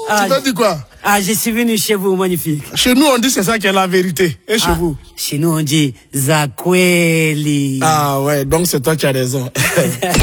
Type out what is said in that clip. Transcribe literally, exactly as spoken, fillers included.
Ah, tu t'as dit quoi? Ah, je suis venu chez vous, magnifique. Chez nous, on dit c'est ça qui est la vérité. Et chez ah, vous? Chez nous, on dit Zakweli. Ah ouais, donc c'est toi qui as raison.